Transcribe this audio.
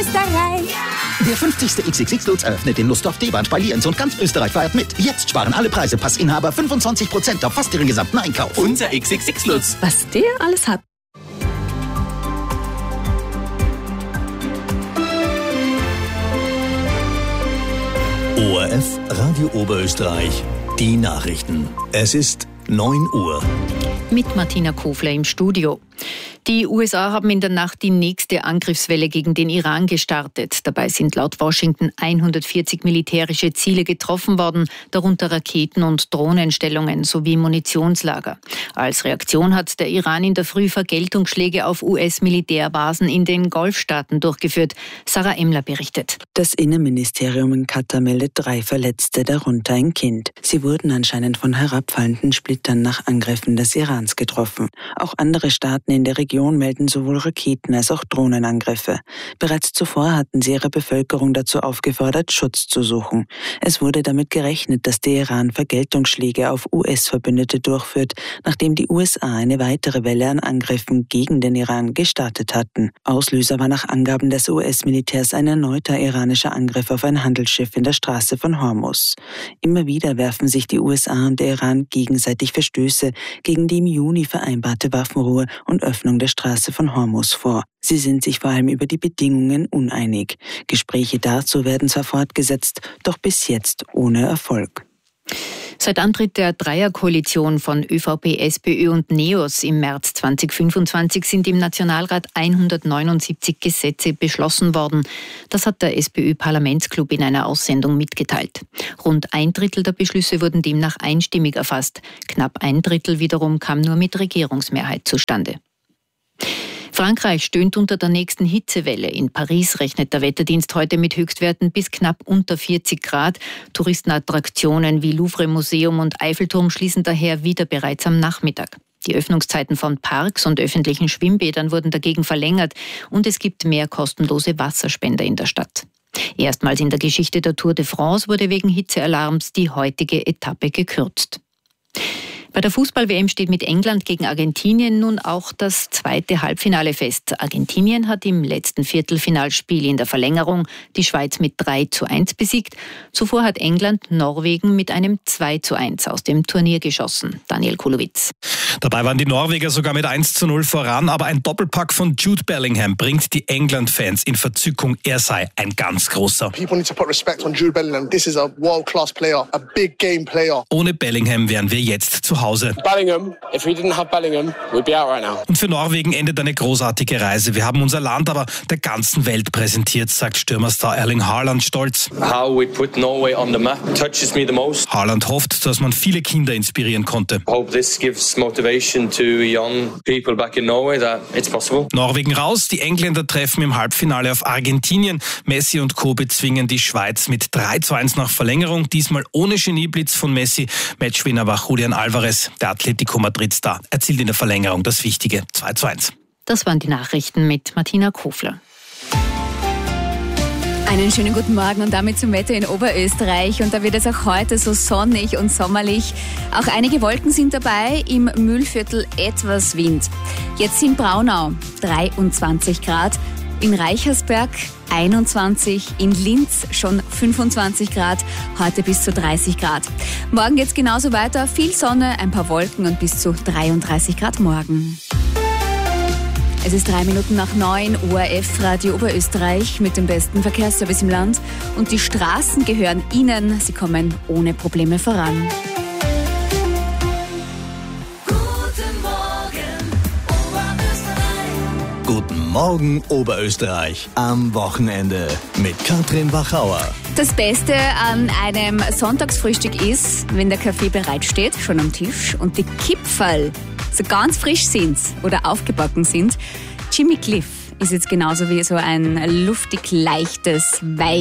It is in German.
Österreich. Der 50. XXX-Lutz eröffnet den Lustdorf D-Bahn bei Lienz und ganz Österreich feiert mit. Jetzt sparen alle Preisepassinhaber 25% auf fast ihren gesamten Einkauf. Unser XXX-Lutz. Was der alles hat. ORF Radio Oberösterreich, die Nachrichten. Es ist 9 Uhr. Mit Martina Kofler im Studio. Die USA haben in der Nacht die nächste Angriffswelle gegen den Iran gestartet. Dabei sind laut Washington 140 militärische Ziele getroffen worden, darunter Raketen- und Drohnenstellungen sowie Munitionslager. Als Reaktion hat der Iran in der Früh Vergeltungsschläge auf US-Militärbasen in den Golfstaaten durchgeführt. Sarah Emler berichtet. Das Innenministerium in Katar meldet 3 Verletzte, darunter ein Kind. Sie wurden anscheinend von herabfallenden Splittern nach Angriffen des Irans getroffen. Auch andere Staaten in der Region melden sowohl Raketen- als auch Drohnenangriffe. Bereits zuvor hatten sie ihre Bevölkerung dazu aufgefordert, Schutz zu suchen. Es wurde damit gerechnet, dass der Iran Vergeltungsschläge auf US-Verbündete durchführt, nachdem die USA eine weitere Welle an Angriffen gegen den Iran gestartet hatten. Auslöser war nach Angaben des US-Militärs ein erneuter iranischer Angriff auf ein Handelsschiff in der Straße von Hormuz. Immer wieder werfen sich die USA und der Iran gegenseitig Verstöße gegen die im Juni vereinbarte Waffenruhe und Öffnung der Straße von Hormuz vor. Sie sind sich vor allem über die Bedingungen uneinig. Gespräche dazu werden zwar fortgesetzt, doch bis jetzt ohne Erfolg. Seit Antritt der Dreierkoalition von ÖVP, SPÖ und NEOS im März 2025 sind im Nationalrat 179 Gesetze beschlossen worden. Das hat der SPÖ-Parlamentsclub in einer Aussendung mitgeteilt. Rund 1/3 der Beschlüsse wurden demnach einstimmig erfasst. Knapp 1/3 wiederum kam nur mit Regierungsmehrheit zustande. Frankreich stöhnt unter der nächsten Hitzewelle. In Paris rechnet der Wetterdienst heute mit Höchstwerten bis knapp unter 40 Grad. Touristenattraktionen wie Louvre-Museum und Eiffelturm schließen daher wieder bereits am Nachmittag. Die Öffnungszeiten von Parks und öffentlichen Schwimmbädern wurden dagegen verlängert und es gibt mehr kostenlose Wasserspender in der Stadt. Erstmals in der Geschichte der Tour de France wurde wegen Hitzealarms die heutige Etappe gekürzt. Bei der Fußball-WM steht mit England gegen Argentinien nun auch das zweite Halbfinale fest. Argentinien hat im letzten Viertelfinalspiel in der Verlängerung die Schweiz mit 3:1 besiegt. Zuvor hat England Norwegen mit einem 2:1 aus dem Turnier geschossen. Daniel Kulowitz. Dabei waren die Norweger sogar mit 1:0 voran, aber ein Doppelpack von Jude Bellingham bringt die England-Fans in Verzückung. Er sei ein ganz großer. People need to put respect on Jude Bellingham. This is a world-class player, a big game player. Ohne Bellingham wären wir jetzt zu Hause. Bellingham, if we didn't have Bellingham, we'd be out right now. Und für Norwegen endet eine großartige Reise. Wir haben unser Land aber der ganzen Welt präsentiert, sagt Stürmerstar Erling Haaland stolz. How we put Norway on the map touches me the most. Haaland hofft, dass man viele Kinder inspirieren konnte. I hope this gives motivation to young people back in Norway that it's possible. Norwegen raus, die Engländer treffen im Halbfinale auf Argentinien. Messi und Co. bezwingen die Schweiz mit 3:1 nach Verlängerung. Diesmal ohne Genieblitz von Messi. Matchwinner war Julian Alvarez. Der Atletico Madrid-Star erzielt in der Verlängerung das wichtige 2:1. Das waren die Nachrichten mit Martina Kofler. Einen schönen guten Morgen und damit zum Wetter in Oberösterreich. Und da wird es auch heute so sonnig und sommerlich. Auch einige Wolken sind dabei, im Mühlviertel etwas Wind. Jetzt in Braunau 23 Grad, in Reichersberg 21, in Linz schon 25 Grad, heute bis zu 30 Grad. Morgen geht's genauso weiter, viel Sonne, ein paar Wolken und bis zu 33 Grad morgen. Es ist 3 Minuten nach 9, ORF Radio Oberösterreich mit dem besten Verkehrsservice im Land. Und die Straßen gehören Ihnen, sie kommen ohne Probleme voran. Guten Morgen Oberösterreich am Wochenende mit Katrin Wachauer. Das Beste an einem Sonntagsfrühstück ist, wenn der Kaffee bereitsteht, schon am Tisch, und die Kipferl so ganz frisch sind oder aufgebacken sind. Jimmy Cliff ist jetzt genauso wie so ein luftig leichtes, weiches